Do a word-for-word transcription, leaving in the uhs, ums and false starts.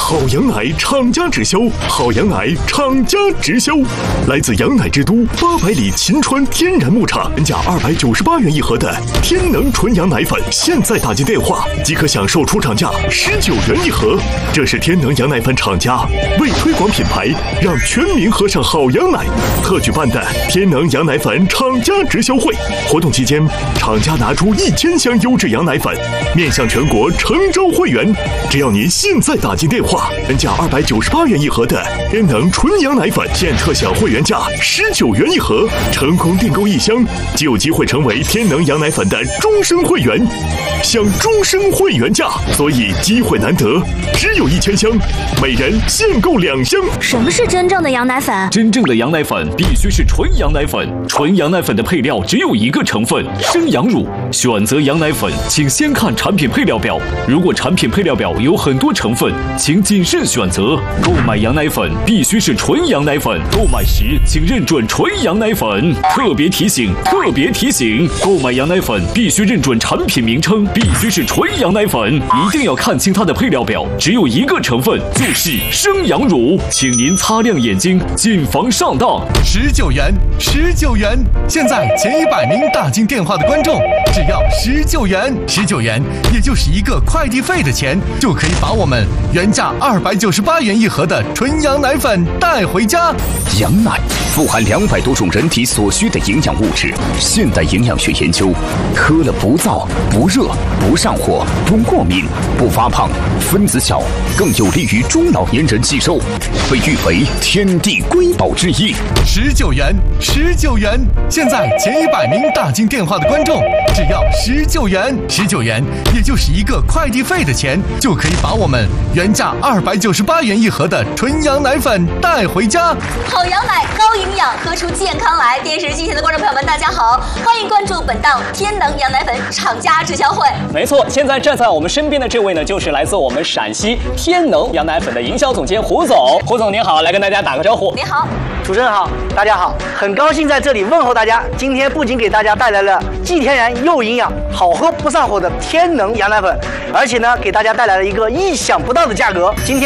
好羊奶厂家直销，好羊奶厂家直销，来自羊奶之都八百里秦川天然牧场，原价二百九十八元一盒的天能纯羊奶粉，现在打进电话即可享受出厂价十九元一盒。这是天能羊奶粉厂家为推广品牌，让全民喝上好羊奶，特举办的天能羊奶粉厂家直销会。活动期间，厂家拿出一千箱优质羊奶粉，面向全国诚招会员。只要您现在打进电话，原价二百九十八元一盒的天能纯羊奶粉，现特享会员价十九元一盒。成功订购一箱，就有机会成为天能羊奶粉的终身会员，享终身会员价。所以机会难得，只有一千箱，每人限购两箱。 什么是真正的羊奶粉？ 真正的羊奶粉必须是纯羊奶粉，纯羊奶粉的配料只有一个成分：生羊乳。选择羊奶粉，请先看产品配料表，如果产品配料表有很多成分，请谨慎选择。购买羊奶粉必须是纯羊奶粉，购买时请认准纯羊奶粉。特别提醒，特别提醒，购买羊奶粉必须认准产品名称，必须是纯羊奶粉，一定要看清它的配料表，只有一个成分，就是生羊乳，请您擦亮眼睛，谨防上当。 十九元，十九元！现在前一百名打进电话的观众，只要十九元，十九元，也就是一个快递费的钱，就可以把我们原价二百九十八元一盒的纯羊奶粉带回家。 羊奶富含两百多种人体所需的营养物质，现代营养学研究，喝了不燥、不热、不上火、不过敏、不发胖，分子小，更有利于中老年人吸收，被誉为天地瑰宝之一。 十九元，十九元！现在前一百名打进电话的观众，只要十九元，十九元，也就是一个快递费的钱，就可以把我们原价二百九十八元一盒的纯羊奶粉带回家。 好羊奶高营养，喝出健康来。电视机前的观众朋友们，大家好，欢迎关注本档天能羊奶粉厂家直销会。 没错，现在站在我们身边的这位呢，就是来自我们陕西天能羊奶粉的营销总监胡总。胡总您好，来跟大家打个招呼。 您好， 主持人好，大家好，很高兴在这里问候大家。今天不仅给大家带来了既天然又营养、好喝不上火的天能羊奶粉，而且呢，给大家带来了一个意想不到的价格。今天